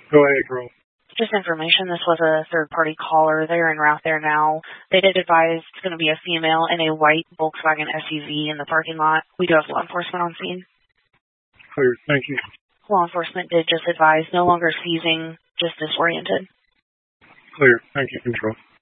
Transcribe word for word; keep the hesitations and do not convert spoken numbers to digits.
Go ahead, girl. Just information, this was a third-party caller. They're en route there now. They did advise it's going to be a female in a white Volkswagen S U V in the parking lot. We do have law enforcement on scene. Clear. Thank you. Law enforcement did just advise no longer seizing, just disoriented. Clear. Thank you, Control.